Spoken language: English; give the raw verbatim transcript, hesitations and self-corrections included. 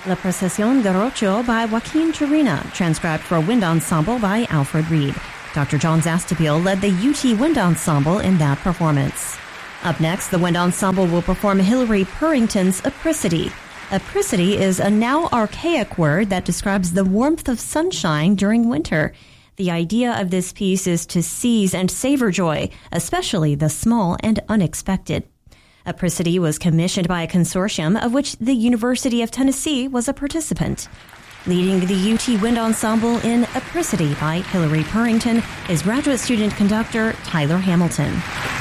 La Procesión de Rocio by Joaquin Turina, transcribed for Wind Ensemble by Alfred Reed. Doctor John Zastapil led the U T Wind Ensemble in that performance. Up next, the Wind Ensemble will perform Hilary Purrington's Apricity. Apricity is a now archaic word that describes the warmth of sunshine during winter. The idea of this piece is to seize and savor joy, especially the small and unexpected. Apricity was commissioned by a consortium of which the University of Tennessee was a participant. Leading the U T Wind Ensemble in Apricity by Hilary Purrington is graduate student conductor Tyler Hamilton.